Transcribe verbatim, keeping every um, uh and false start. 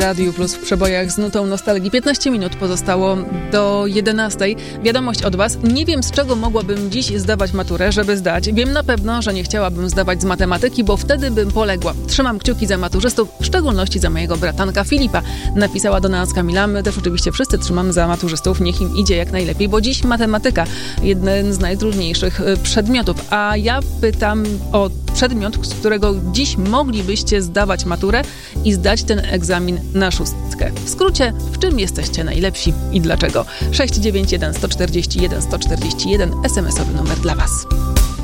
Radiu Plus w przebojach z nutą nostalgii. piętnaście minut pozostało do jedenastej. Wiadomość od was. Nie wiem, z czego mogłabym dziś zdawać maturę, żeby zdać. Wiem na pewno, że nie chciałabym zdawać z matematyki, bo wtedy bym poległa. Trzymam kciuki za maturzystów, w szczególności za mojego bratanka Filipa. Napisała do nas Kamila. My też oczywiście wszyscy trzymamy za maturzystów. Niech im idzie jak najlepiej, bo dziś matematyka. Jeden z najtrudniejszych przedmiotów. A ja pytam o przedmiot, z którego dziś moglibyście zdawać maturę i zdać ten egzamin na szóstkę. W skrócie, w czym jesteście najlepsi i dlaczego? sześć dziewięć jeden, sto czterdzieści jeden, sto czterdzieści jeden, es em esowy numer dla was.